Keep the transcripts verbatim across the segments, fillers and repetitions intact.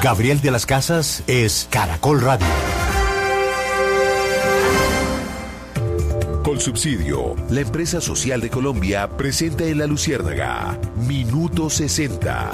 Gabriel de las Casas es Caracol Radio. Colsubsidio, la empresa social de Colombia, presenta en La Luciérnaga Minuto sesenta.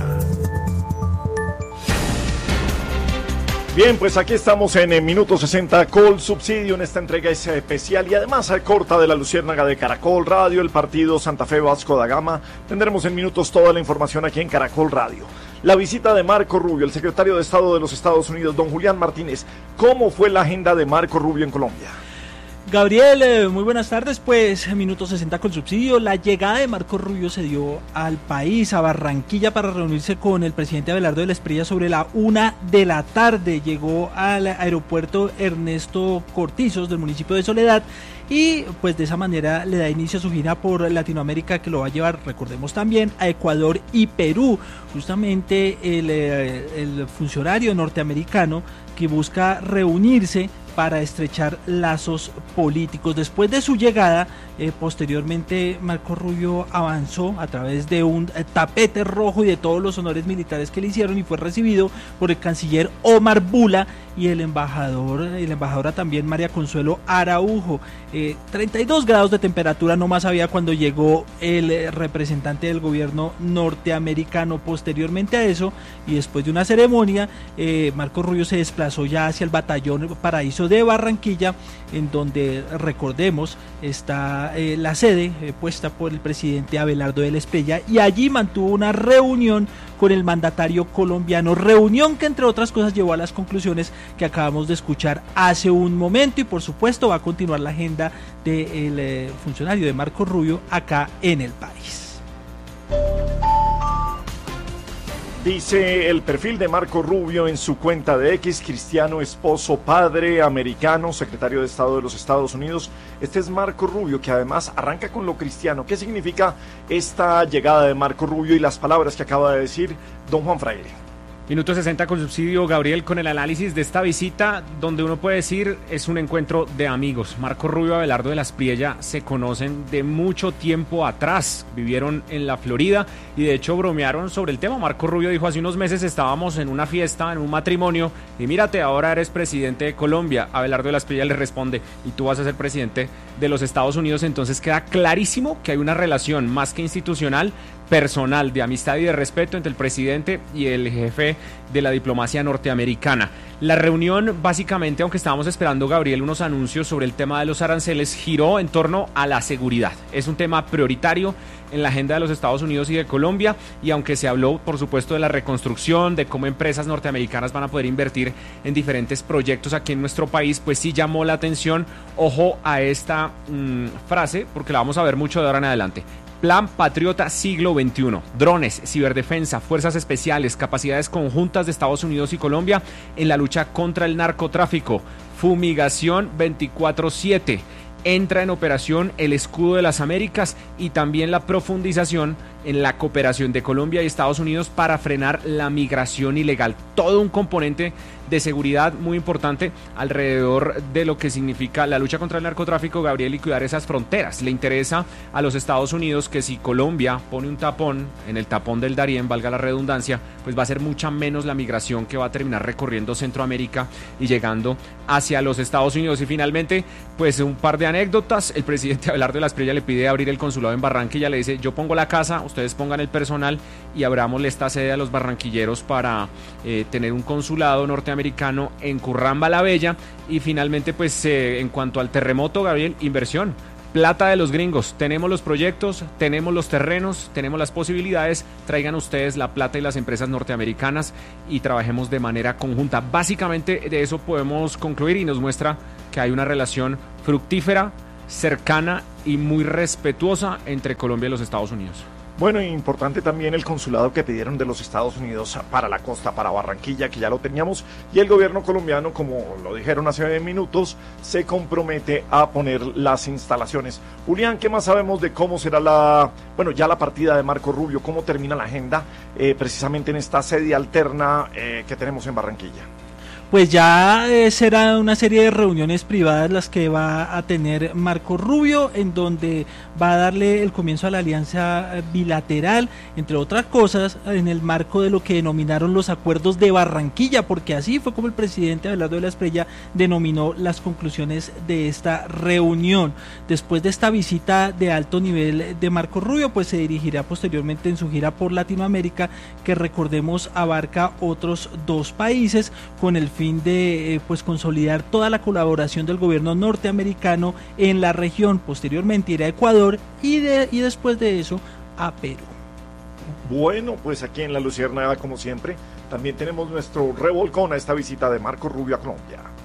Bien, pues aquí estamos en el Minuto sesenta Colsubsidio, en esta entrega especial y además corta de La Luciérnaga de Caracol Radio, el partido Santa Fe Vasco da Gama. Tendremos en minutos toda la información aquí en Caracol Radio. La visita de Marco Rubio, el secretario de Estado de los Estados Unidos, don Julián Martínez. ¿Cómo fue la agenda de Marco Rubio en Colombia? Gabriel, eh, muy buenas tardes. Pues Minuto sesenta Colsubsidio. La llegada de Marco Rubio se dio al país, a Barranquilla, para reunirse con el presidente Abelardo de la Espriella sobre la una de la tarde. Llegó al aeropuerto Ernesto Cortizos del municipio de Soledad y pues de esa manera le da inicio a su gira por Latinoamérica, que lo va a llevar, recordemos también, a Ecuador y Perú. Justamente el, el funcionario norteamericano que busca reunirse para estrechar lazos políticos. Después de su llegada, eh, posteriormente Marco Rubio avanzó a través de un eh, tapete rojo y de todos los honores militares que le hicieron, y fue recibido por el canciller Omar Bula y el embajador, y la embajadora también María Consuelo Araujo. Eh, treinta y dos grados de temperatura no más había cuando llegó el eh, representante del gobierno norteamericano. Posteriormente a eso, y después de una ceremonia, eh, Marco Rubio se desplazó ya hacia el batallón Paraíso de Barranquilla, en donde, recordemos, está eh, la sede eh, puesta por el presidente Abelardo de la Espriella, y allí mantuvo una reunión con el mandatario colombiano, reunión que entre otras cosas llevó a las conclusiones que acabamos de escuchar hace un momento, y por supuesto va a continuar la agenda del eh, funcionario de Marco Rubio acá en el país. Dice el perfil de Marco Rubio en su cuenta de X: cristiano, esposo, padre, americano, secretario de Estado de los Estados Unidos. Este es Marco Rubio, que además arranca con lo cristiano. ¿Qué significa esta llegada de Marco Rubio y las palabras que acaba de decir don Juan Fraile? Minuto sesenta Colsubsidio, Gabriel, con el análisis de esta visita, donde uno puede decir es un encuentro de amigos. Marco Rubio y Abelardo de la Espriella se conocen de mucho tiempo atrás, vivieron en la Florida y de hecho bromearon sobre el tema. Marco Rubio dijo: hace unos meses estábamos en una fiesta, en un matrimonio, y mírate, ahora eres presidente de Colombia. Abelardo de la Espriella le responde: y tú vas a ser presidente de los Estados Unidos. Entonces queda clarísimo que hay una relación más que institucional, personal, de amistad y de respeto entre el presidente y el jefe de la diplomacia norteamericana. La reunión, básicamente, aunque estábamos esperando, Gabriel, unos anuncios sobre el tema de los aranceles, giró en torno a la seguridad. Es un tema prioritario en la agenda de los Estados Unidos y de Colombia, y aunque se habló, por supuesto, de la reconstrucción, de cómo empresas norteamericanas van a poder invertir en diferentes proyectos aquí en nuestro país, pues sí llamó la atención. Ojo a esta mmm, frase, porque la vamos a ver mucho de ahora en adelante. Plan Patriota siglo veintiuno, drones, ciberdefensa, fuerzas especiales, capacidades conjuntas de Estados Unidos y Colombia en la lucha contra el narcotráfico, fumigación veinticuatro siete, entra en operación el Escudo de las Américas y también la profundización en la cooperación de Colombia y Estados Unidos para frenar la migración ilegal. Todo un componente de seguridad muy importante alrededor de lo que significa la lucha contra el narcotráfico, Gabriel, y cuidar esas fronteras. Le interesa a los Estados Unidos que si Colombia pone un tapón en el tapón del Darién, valga la redundancia, pues va a ser mucha menos la migración que va a terminar recorriendo Centroamérica y llegando hacia los Estados Unidos. Y finalmente, pues un par de anécdotas. El presidente Abelardo de la Espriella le pide abrir el consulado en Barranquilla, le dice: yo pongo la casa, ustedes pongan el personal y abramosle esta sede a los barranquilleros para eh, tener un consulado norteamericano en Curramba la Bella. Y finalmente, pues eh, en cuanto al terremoto, Gabriel, inversión, plata de los gringos. Tenemos los proyectos, tenemos los terrenos, tenemos las posibilidades. Traigan ustedes la plata y las empresas norteamericanas y trabajemos de manera conjunta. Básicamente de eso podemos concluir, y nos muestra que hay una relación fructífera, cercana y muy respetuosa entre Colombia y los Estados Unidos. Bueno, importante también el consulado que pidieron de los Estados Unidos para la costa, para Barranquilla, que ya lo teníamos, y el gobierno colombiano, como lo dijeron hace minutos, se compromete a poner las instalaciones. Julián, ¿qué más sabemos de cómo será la, bueno, ya la partida de Marco Rubio? ¿Cómo termina la agenda eh, precisamente en esta sede alterna eh, que tenemos en Barranquilla? pues ya eh, será una serie de reuniones privadas las que va a tener Marco Rubio, en donde va a darle el comienzo a la alianza bilateral, entre otras cosas, en el marco de lo que denominaron los acuerdos de Barranquilla, porque así fue como el presidente Abelardo de la Espriella denominó las conclusiones de esta reunión. Después de esta visita de alto nivel de Marco Rubio, pues se dirigirá posteriormente en su gira por Latinoamérica, que recordemos abarca otros dos países, con el fin de eh, pues consolidar toda la colaboración del gobierno norteamericano en la región. Posteriormente irá a Ecuador y, de, y después de eso a Perú. Bueno, pues aquí en La Luciérnaga, como siempre, también tenemos nuestro revolcón a esta visita de Marco Rubio a Colombia.